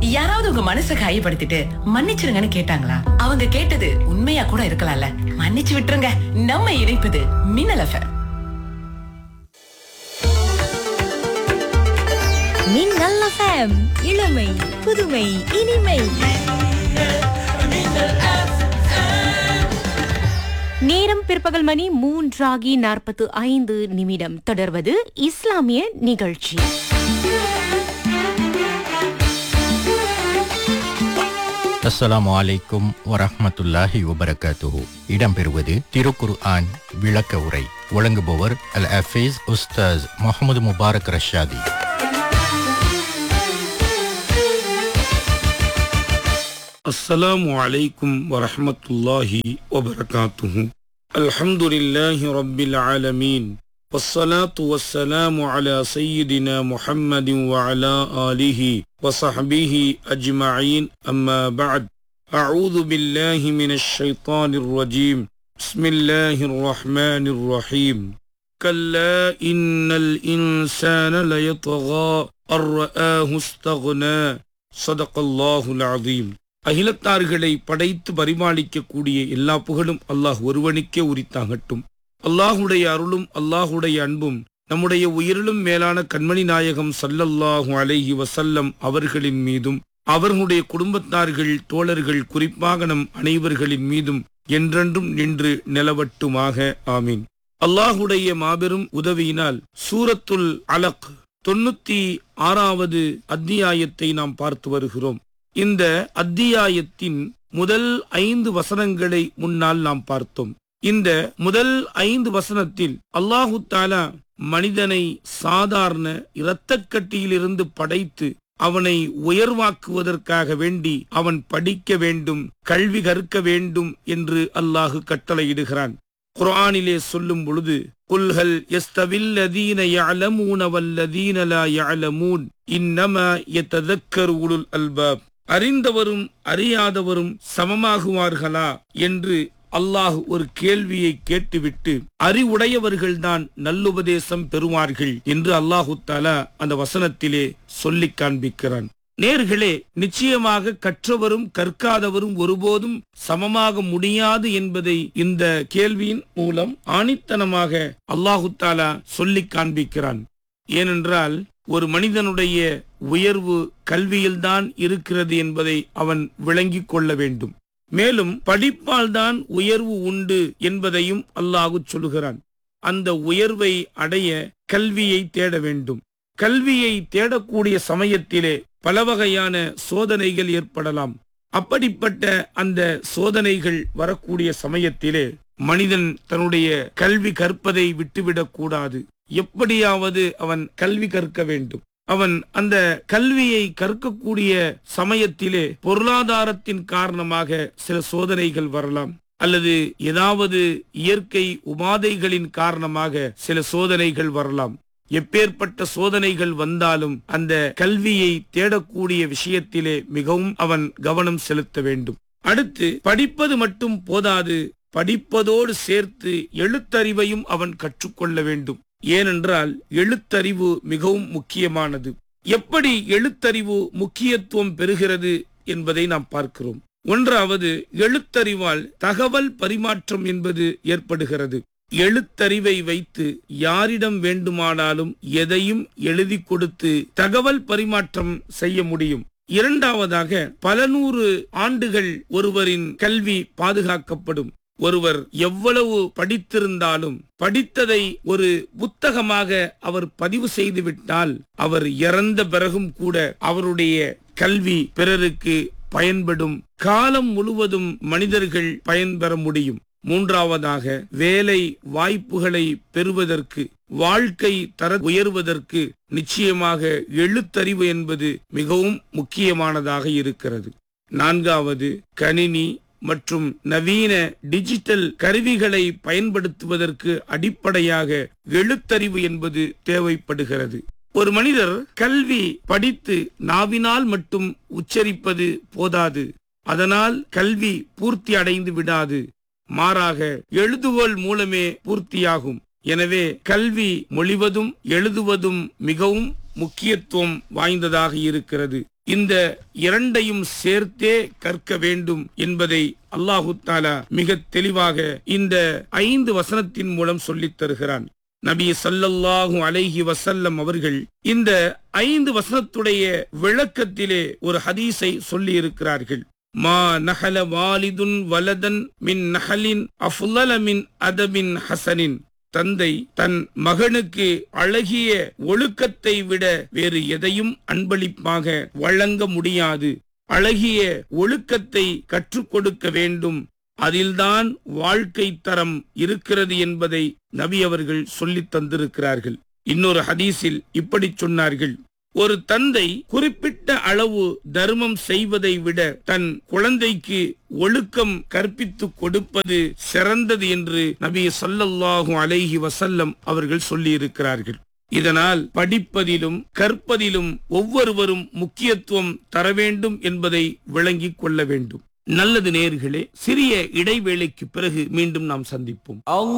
யாராவது உங்க மனசை காயப்படுத்திட்டு மன்னிச்சிருங்கன்னு கேட்டாங்களா? அவங்க கேட்டது உண்மையா கூட இருக்கலாம்ல. மன்னிச்சு விட்டுருங்க. நம்ம இணைப்பது மின்னல் எஃப்எம். மின்னல் எஃப்எம், இளமை புதுமை இனிமை. நேரம் பிற்பகல் மணி 3:45. தொடர்வது இஸ்லாமிய நிகழ்ச்சி. அஸ்ஸலாமு அலைக்கும் வரஹ்மத்துல்லாஹி வபரகாத்துஹு. இடம்பெறுவது திருக்குர்ஆன் விளக்க உரை. வழங்குபவர் அல் ஹஃபீஸ் உஸ்தாஸ் முஹம்மது முபாரக் ரஷாதி. அஸ்ஸலாமு அலைக்கும் வரஹ்மத்துல்லாஹி வபரகாத்துஹு. அல்ஹம்துலில்லாஹி ரப்பில் ஆலமீன். والصلاة والسلام على سيدنا محمد وعلى آله وصحبه أجمعين أما بعد. أعوذ بالله من الشيطان الرجيم. بسم الله الرحمن الرحيم. كلا إن الإنسان ليطغى أن رآه استغنى. صدق الله العظيم. அகிலத்தார்களை படைத்து பரிமாளிக்கக்கூடிய எல்லா புகழும் அல்லாஹ் ஒருவனுக்கே உரித்தாகட்டும். அல்லாஹுடைய அருளும் அல்லாஹுடைய அன்பும் நம்முடைய உயிரிலும் மேலான கண்மணி நாயகம் ஸல்லல்லாஹு அலைஹி வஸல்லம் அவர்களின் மீதும் அவர்களுடைய குடும்பத்தார்கள், தோழர்கள், குறிப்பாக நம் அனைவர்களின் மீதும் என்றென்றும் நின்று நிலவட்டுமாக. ஆமீன். அல்லாஹுடைய மாபெரும் உதவியினால் சூரத்துல் அலக் 96வது அத்தியாயத்தை நாம் பார்த்து வருகிறோம். இந்த அத்தியாயத்தின் முதல் 5 வசனங்களை முன்னால் நாம் பார்த்தோம். இந்த முதல் 5 வசனத்தில் அல்லாஹு தஆலா மனிதனை சாதாரண இரத்தக்கட்டியிலிருந்து படைத்து அவனை உயர்வாக்குவதற்காக வேண்டி அவன் படிக்க வேண்டும், கல்வி கற்க வேண்டும் என்று அல்லாஹு கட்டளையிடுகிறான். குர்ஆனிலே சொல்லும் பொழுது, குல் ஹல் யஸ்தவில் லதீன யஅலமூன வல்லதீன லா யஅலமூன் இன்னமா யததக்கரு உலுல் அல்பாப். அறிந்தவரும் அறியாதவரும் சமமாகுவார்களா என்று அல்லாஹ் ஒரு கேள்வியை கேட்டுவிட்டு, அறிவுடையவர்கள்தான் நல்லுபதேசம் பெறுவார்கள் என்று அல்லாஹு தஆலா அந்த வசனத்திலே சொல்லி காண்பிக்கிறான். நேர்களே, நிச்சயமாக கற்றவரும் கற்காதவரும் ஒருபோதும் சமமாக முடியாது என்பதை இந்த கேள்வியின் மூலம் ஆணித்தனமாக அல்லாஹு தஆலா சொல்லி காண்பிக்கிறான். ஏனென்றால் ஒரு மனிதனுடைய உயர்வு கல்வியில்தான் இருக்கிறது என்பதை அவன் விளங்கிக் கொள்ள வேண்டும். மேலும் படிப்பால் தான் உயர்வு உண்டு என்பதையும் அல்லாஹ் சொல்லுகிறான். அந்த உயர்வை அடைய கல்வியை தேட வேண்டும். கல்வியை தேடக்கூடிய சமயத்திலே பல வகையான சோதனைகள் ஏற்படலாம். அப்படிப்பட்ட அந்த சோதனைகள் வரக்கூடிய சமயத்திலே மனிதன் தன்னுடைய கல்வி கற்பதை விட்டுவிடக் கூடாது. எப்படியாவது அவன் கல்வி கற்க வேண்டும். அவன் அந்த கல்வியை கற்கக்கூடிய சமயத்திலே பொருளாதாரத்தின் காரணமாக சில சோதனைகள் வரலாம், அல்லது ஏதாவது இயற்கை உபாதைகளின் காரணமாக சில சோதனைகள் வரலாம். எப்பேற்பட்ட சோதனைகள் வந்தாலும் அந்த கல்வியை தேடக்கூடிய விஷயத்திலே மிகவும் அவன் கவனம் செலுத்த வேண்டும். அடுத்து, படிப்பது மட்டும் போதாது, படிப்பதோடு சேர்த்து எழுத்தறிவையும் அவன் கற்றுக்கொள்ள வேண்டும். ஏனென்றால் எழுத்தறிவு மிகவும் முக்கியமானது. எப்படி எழுத்தறிவு முக்கியத்துவம் பெறுகிறது என்பதை நாம் பார்க்கிறோம். ஒன்றாவது, எழுத்தறிவால் தகவல் பரிமாற்றம் என்பது ஏற்படுகிறது. எழுத்தறிவை வைத்து யாரிடம் வேண்டுமானாலும் எதையும் எழுதி கொடுத்து தகவல் பரிமாற்றம் செய்ய முடியும். இரண்டாவதாக, பல 100 ஆண்டுகள் ஒருவரின் கல்வி பாதுகாக்கப்படும். ஒருவர் எவ்வளவு படித்திருந்தாலும் படித்ததை ஒரு புத்தகமாக அவர் பதிவு செய்துவிட்டால் அவர் இறந்த பிறகும் கூட அவருடைய கல்வி பிறருக்கு பயன்படும். காலம் முழுவதும் மனிதர்கள் பயன்பெற முடியும். மூன்றாவதாக, வேலை வாய்ப்புகளை பெறுவதற்கு, வாழ்க்கை தர உயர்வதற்கு நிச்சயமாக எழுத்தறிவு என்பது மிகவும் முக்கியமானதாக இருக்கிறது. நான்காவது, கணினி மற்றும் நவீன டிஜிட்டல் கருவிகளை பயன்படுத்துவதற்கு அடிப்படையாக எழுத்தறிவு என்பது தேவைப்படுகிறது. ஒரு மனிதர் கல்வி படித்து நாவினால் மட்டும் உச்சரிப்பது போதாது. அதனால் கல்வி பூர்த்தி அடைந்து விடாது. மாறாக எழுதுகோல் மூலமே பூர்த்தியாகும். எனவே கல்வி மொழிவதும் எழுதுவதும் மிகவும் முக்கியத்துவம் வாய்ந்ததாக இருக்கிறது. இந்த இரண்டையும் சேர்த்தே கற்க வேண்டும் என்பதை அல்லாஹு தஆலா மிக தெளிவாக இந்த 5 வசனத்தின் மூலம் சொல்லித் தருகிறான். நபி ஸல்லல்லாஹு அலைஹி வஸல்லம் அவர்கள் இந்த 5 வசனத்துடைய விளக்கத்திலே ஒரு ஹதீஸை சொல்லி இருக்கிறார்கள். மா நஹல வாலிதுன் வலதன் மின் நஹலின் அஃலல மின் அதபின் ஹசனின். தந்தை தன் மகனுக்கு அழகிய ஒழுக்கத்தை விட வேறு எதையும் அன்பளிப்பாக வழங்க முடியாது. அழகிய ஒழுக்கத்தை கற்றுக் கொடுக்க வேண்டும். அதில்தான் வாழ்க்கை தரம் இருக்கிறது என்பதை நபி அவர்கள் சொல்லித் தந்திருக்கிறார்கள். இன்னொரு ஹதீஸில் இப்படி சொன்னார்கள், ஒரு தந்தை குறிப்பிட்ட அளவு தர்மம் செய்வதை விட தன் குழந்தைக்கு ஒழுக்கம் கற்பித்துக் கொடுப்பது சிறந்தது என்று நபி ஸல்லல்லாஹு அலைஹி வஸல்லம் அவர்கள் சொல்லி இருக்கிறார்கள். இதனால் படிப்பதிலும் கற்பதிலும் ஒவ்வொருவரும் முக்கியத்துவம் தர வேண்டும் என்பதை விளங்கிக் கொள்ள வேண்டும். நல்லது நேயர்களே, சிறிய இடைவேளைக்கு பிறகு மீண்டும் நாம் சந்திப்போம்.